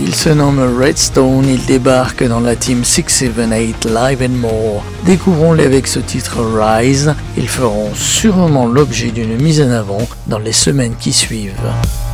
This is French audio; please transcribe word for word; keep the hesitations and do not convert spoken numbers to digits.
Il se nomme Redstone, il débarque dans la team six sept eight Live and More. Découvrons-les avec ce titre Rise, ils feront sûrement l'objet d'une mise en avant dans les semaines qui suivent.